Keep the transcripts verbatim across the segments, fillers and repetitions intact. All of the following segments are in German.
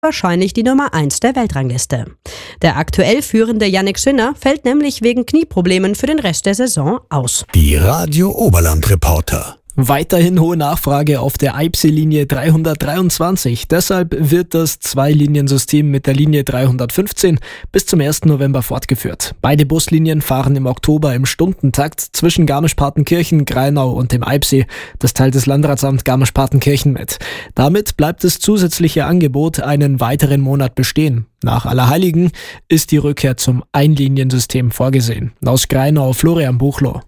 wahrscheinlich die Nummer eins der Weltrangliste. Der aktuell führende Jannik Sinner fällt nämlich wegen Knieproblemen für den Rest der Saison aus. Die Radio Oberland Reporter. Weiterhin hohe Nachfrage auf der Eibsee-Linie dreihundertdreiundzwanzig. Deshalb wird das Zwei-Linien-System mit der Linie dreihundertfünfzehn bis zum ersten November fortgeführt. Beide Buslinien fahren im Oktober im Stundentakt zwischen Garmisch-Partenkirchen, Grainau und dem Eibsee. Das teilt das Landratsamt Garmisch-Partenkirchen mit. Damit bleibt das zusätzliche Angebot einen weiteren Monat bestehen. Nach Allerheiligen ist die Rückkehr zum Einliniensystem vorgesehen. Aus Grainau Florian Buchloh.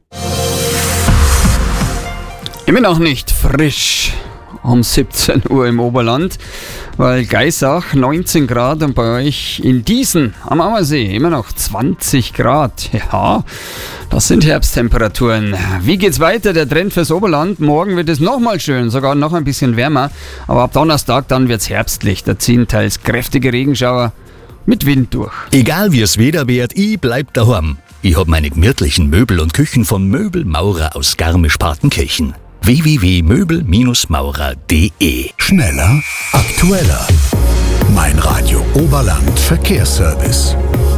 Immer noch nicht frisch um siebzehn Uhr im Oberland, weil Geisach neunzehn Grad und bei euch in Diesen am Ammersee immer noch zwanzig Grad. Ja, das sind Herbsttemperaturen. Wie geht's weiter? Der Trend fürs Oberland. Morgen wird es nochmal schön, sogar noch ein bisschen wärmer. Aber ab Donnerstag dann wird's herbstlich. Da ziehen teils kräftige Regenschauer mit Wind durch. Egal wie es Wetter wird, ich bleib daheim. Ich hab meine gemütlichen Möbel und Küchen von Möbelmaurer aus Garmisch-Partenkirchen. w w w punkt möbel maurer punkt d e. Schneller, aktueller. Mein Radio Oberland Verkehrsservice.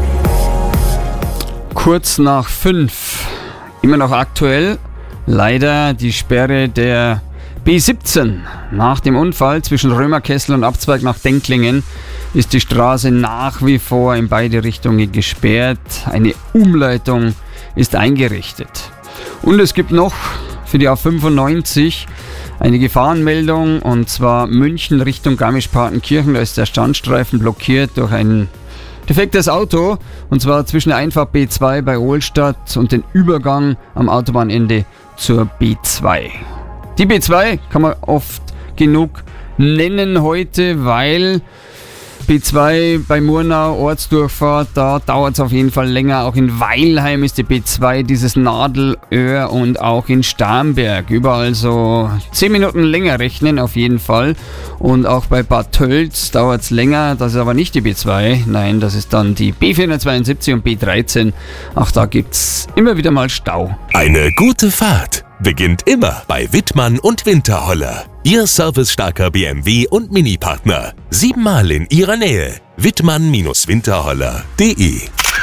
Kurz nach fünf. Immer noch aktuell. Leider die Sperre der B siebzehn. Nach dem Unfall zwischen Römerkessel und Abzweig nach Denklingen ist die Straße nach wie vor in beide Richtungen gesperrt. Eine Umleitung ist eingerichtet. Und es gibt noch für die A fünfundneunzig eine Gefahrenmeldung, und zwar München Richtung Garmisch-Partenkirchen. Da ist der Standstreifen blockiert durch ein defektes Auto, und zwar zwischen der Einfahrt B zwei bei Ohlstadt und den Übergang am Autobahnende zur B zwei. Die B zwei kann man oft genug nennen heute, weil B zwei bei Murnau, Ortsdurchfahrt, da dauert es auf jeden Fall länger. Auch in Weilheim ist die B zwei dieses Nadelöhr und auch in Starnberg. Überall so zehn Minuten länger rechnen auf jeden Fall. Und auch bei Bad Tölz dauert es länger. Das ist aber nicht die B zwei. Nein, das ist dann die B vierhundertzweiundsiebzig und B dreizehn. Auch da gibt es immer wieder mal Stau. Eine gute Fahrt beginnt immer bei Wittmann und Winterholler. Ihr servicestarker B M W und Mini-Partner. Siebenmal in Ihrer Nähe. Wittmann Winterholler punkt de.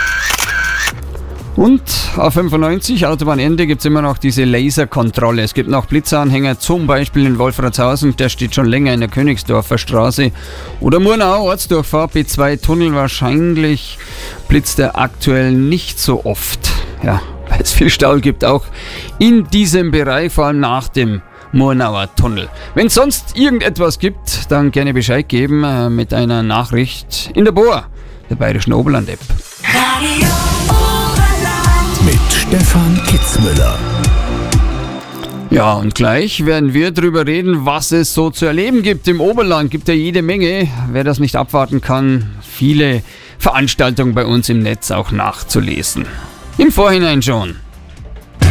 Und A fünfundneunzig, Autobahnende, gibt es immer noch diese Laserkontrolle. Es gibt noch Blitzanhänger, zum Beispiel in Wolfratshausen, der steht schon länger in der Königsdorfer Straße. Oder Murnau, Ortsdurchfahrt, B zwei Tunnel, wahrscheinlich blitzt er aktuell nicht so oft. Ja, weil es viel Stau gibt, auch in diesem Bereich, vor allem nach dem Murnauer Tunnel. Wenn es sonst irgendetwas gibt, dann gerne Bescheid geben äh, mit einer Nachricht in der B O A, der Bayerischen Oberland-App. Radio Oberland Mit Stefan Kitzmüller. Ja, und gleich werden wir drüber reden, was es so zu erleben gibt im Oberland. Gibt ja jede Menge. Wer das nicht abwarten kann, viele Veranstaltungen bei uns im Netz auch nachzulesen. Im Vorhinein schon.